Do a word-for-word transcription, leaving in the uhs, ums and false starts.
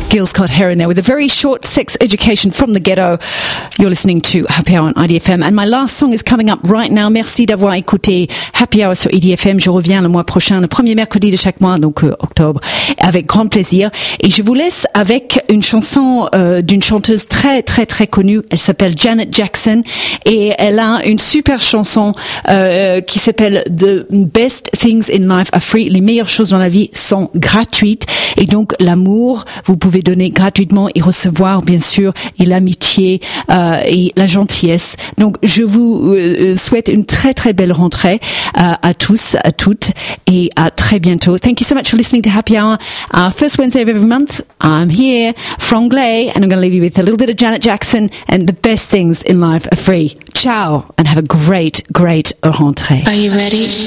Gil Scott-Heron there with a very short sex education from the ghetto. You're listening to Happy Hour on I D F M. And my last song is coming up right now. Merci d'avoir écouté Happy Hour sur I D F M. Je reviens le mois prochain, le premier mercredi de chaque mois, donc euh, octobre, avec grand plaisir. Et je vous laisse avec une chanson euh, d'une chanteuse très très très connue. Elle s'appelle Janet Jackson et elle a une super chanson euh, qui s'appelle The Best Things in Life Are Free. Les meilleures choses dans la vie sont gratuites. Et donc l'amour, vous pouvez donner gratuitement et recevoir bien sûr, et l'amitié euh, et la gentillesse. Donc je vous euh, souhaite une très très belle rentrée euh, à tous, à toutes, et à très bientôt. Thank you so much for listening to Happy Hour. Uh, first Wednesday of every month, I'm here, Franglais, and I'm going to leave you with a little bit of Janet Jackson and the best things in life are free. Ciao, and have a great, great rentrée. Are you ready?